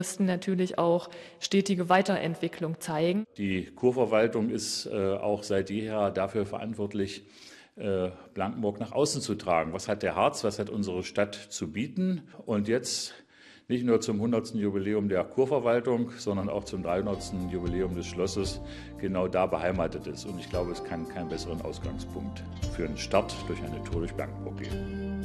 müssten natürlich auch stetige Weiterentwicklung zeigen. Die Kurverwaltung ist auch seit jeher dafür verantwortlich, Blankenburg nach außen zu tragen. Was hat der Harz, was hat unsere Stadt zu bieten? Und jetzt nicht nur zum 100. Jubiläum der Kurverwaltung, sondern auch zum 300. Jubiläum des Schlosses genau da beheimatet ist. Und ich glaube, es kann keinen besseren Ausgangspunkt für einen Start durch eine Tour durch Blankenburg geben.